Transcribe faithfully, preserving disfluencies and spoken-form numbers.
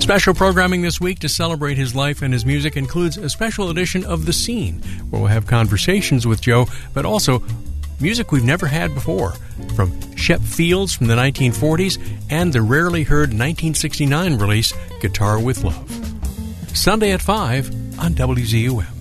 Special programming this week to celebrate his life and his music includes a special edition of The Scene, where we'll have conversations with Joe, but also music we've never had before, from Shep Fields from the nineteen forties and the rarely heard nineteen sixty-nine release, Guitar with Love. Sunday at five on W Z U M.